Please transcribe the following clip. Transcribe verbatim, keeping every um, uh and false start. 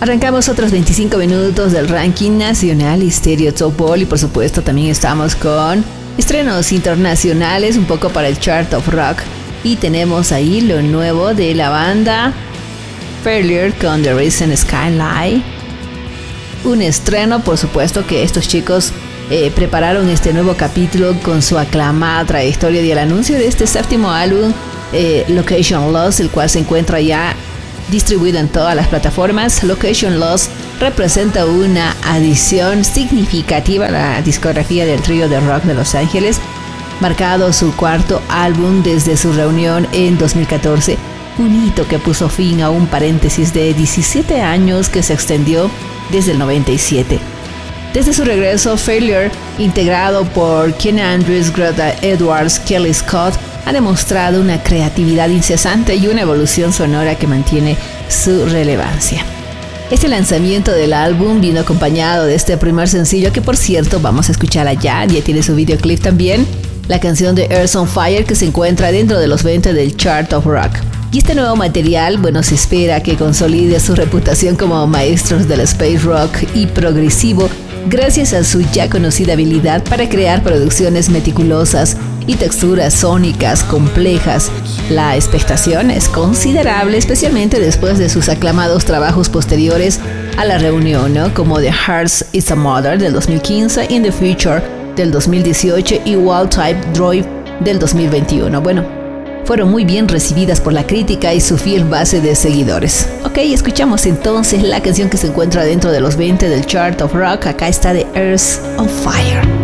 Arrancamos otros veinticinco minutos del ranking nacional y Stereo Top Ball, y por supuesto también estamos con estrenos internacionales, un poco para el Chart of Rock, y tenemos ahí lo nuevo de la banda Failure con The Recent Skyline. Un estreno, por supuesto, que estos chicos eh, prepararon este nuevo capítulo con su aclamada trayectoria y el anuncio de este séptimo álbum, eh, Location Lost, el cual se encuentra ya distribuido en todas las plataformas. Location Lost representa una adición significativa a la discografía del trío de rock de Los Ángeles, marcado su cuarto álbum desde su reunión en dos mil catorce, un hito que puso fin a un paréntesis de diecisiete años que se extendió desde el noventa y siete. Desde su regreso, Failure, integrado por Ken Andrews, Greta Edwards, Kelly Scott, ha demostrado una creatividad incesante y una evolución sonora que mantiene su relevancia. Este lanzamiento del álbum vino acompañado de este primer sencillo, que por cierto vamos a escuchar allá, ya tiene su videoclip también, la canción de Earth on Fire, que se encuentra dentro de los veinte del Chart of Rock. Y este nuevo material, bueno, se espera que consolide su reputación como maestros del space rock y progresivo, gracias a su ya conocida habilidad para crear producciones meticulosas y texturas sónicas complejas. La expectación es considerable, especialmente después de sus aclamados trabajos posteriores a la reunión, ¿no? Como The Heart is a Mother del dos mil quince, In the Future del dos mil dieciocho y Wild Type Drive del dos mil veintiuno. Bueno, fueron muy bien recibidas por la crítica y su fiel base de seguidores. Ok, escuchamos entonces la canción que se encuentra dentro de los veinte del Chart of Rock. Acá está The Earth on Fire.